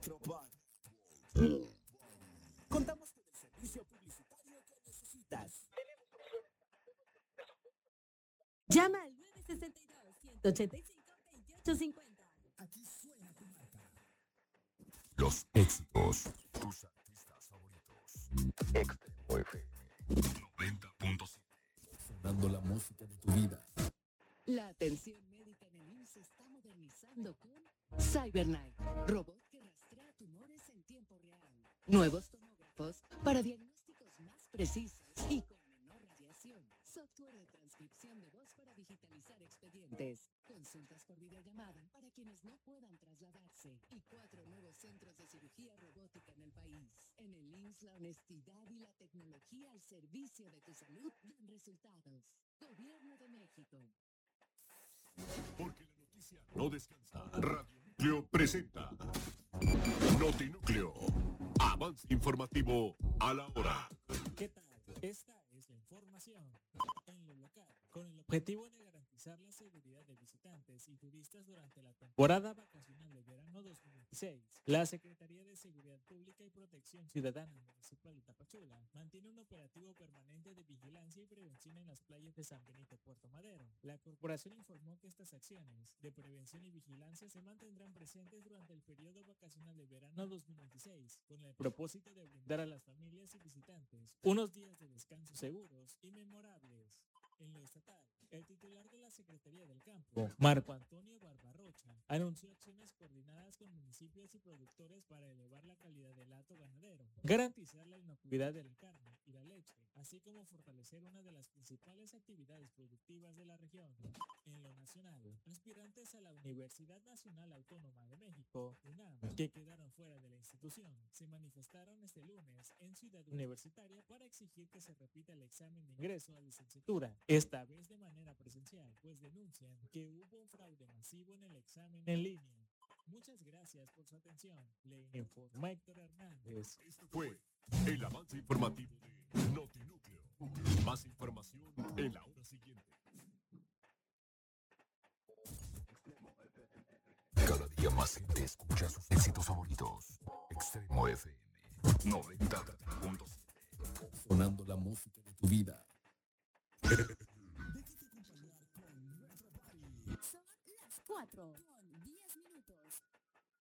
nuestro bar. Contamos con el servicio publicitario que necesitas. Llama al 962-185-2850. Aquí suena tu marca. Los éxitos, tus artistas favoritos. Extremo FM 90.7. Sonando la música de tu vida. La atención médica en el IMSS se está modernizando con CyberKnife, robot que rastrea tumores en tiempo real. Nuevos tomógrafos para diagnósticos más precisos y con menor radiación. Software de transcripción de voz para digitalizar expedientes. Consultas por videollamada para quienes no puedan trasladarse. Y 4 nuevos centros de cirugía robótica en el país. En el IMSS, la honestidad y la tecnología al servicio de tu salud dan resultados. Gobierno de México. Porque la noticia no descansa. Radio Núcleo presenta Notinúcleo. Avance informativo a la hora. ¿Qué tal? Esta es la información en lo local, con el objetivo de garantizar la seguridad de visitantes y turistas durante la temporada vacacional de verano 2026. La Secretaría de Seguridad Pública y Protección Ciudadana Municipal de Tapachula mantiene un operativo permanente de vigilancia y prevención en las playas de San Benito, Puerto Madero. La corporación informó que estas acciones de prevención y vigilancia se mantendrán presentes durante el periodo vacacional de verano 2026, con el propósito de brindar a las familias y visitantes unos días de descanso seguros y memorables. En lo estatal, el titular de la Secretaría del Campo, Marco Antonio Barbarrocha, anunció acciones coordinadas con municipios y productores para elevar la calidad del hato ganadero, garantizar la inocuidad de la carne y la leche, así como fortalecer una de las principales actividades productivas de la región. En lo nacional, aspirantes a la Universidad Nacional Autónoma de México, UNAM, que quedaron fuera de la institución, se manifestaron este lunes en Ciudad Universitaria para exigir que se repita el examen de ingreso a licenciatura, esta vez de manera presencial, pues denuncian que hubo un fraude masivo en el examen en línea. Muchas gracias por su atención. Le informó Héctor Hernández. Esto fue el avance informativo de Notinúcleo. Más información en la hora siguiente. Cada día más gente escucha sus éxitos favoritos. Extremo FM 90.7. Sonando la música de tu vida. Déjate acompañar con nuestro party. Son las 4.